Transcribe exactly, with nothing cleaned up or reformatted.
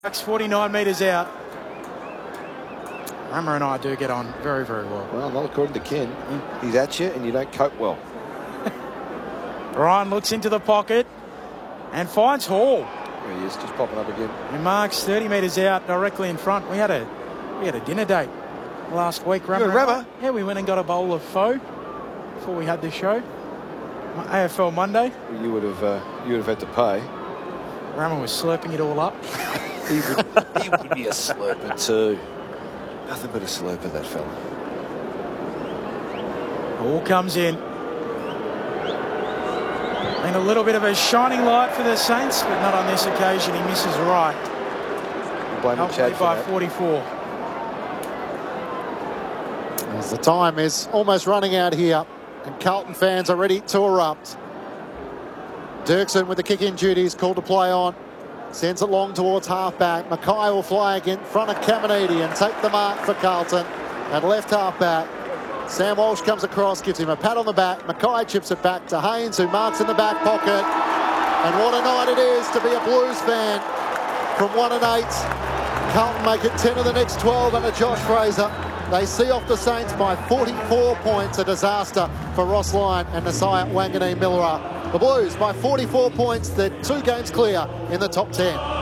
forty-nine metres out. Rama and I do get on very, very well. Well, not according to Ken. He's at you and you don't cope well. Ryan looks into the pocket and finds Hall. There he is, just popping up again. He marks thirty metres out, directly in front. We had a we had a dinner date last week. You and Rama? Yeah, we went and got a bowl of pho before we had the show. A F L Monday. Well, you would have uh, you would have had to pay. Rama was slurping it all up. he, would, he would be a slurper too. Nothing but a slurper, that fella. All comes in. And a little bit of a shining light for the Saints, but not on this occasion. He misses right. Helpfully by forty-four. As the time is almost running out here, and Carlton fans are ready to erupt. Dirksen with the kick-in duties, called to play on. Sends it long towards half-back. Mackay will fly again in front of Caminiti and take the mark for Carlton at left half-back. Sam Walsh comes across, gives him a pat on the back. Mackay chips it back to Haynes, who marks in the back pocket. And what a night it is to be a Blues fan. From one and eight, Carlton make it ten of the next twelve under Josh Fraser. They see off the Saints by forty-four points, a disaster for Ross Lyon and Nasiah Wanganeen-Milera. The Blues by forty-four points, they're two games clear in the top ten.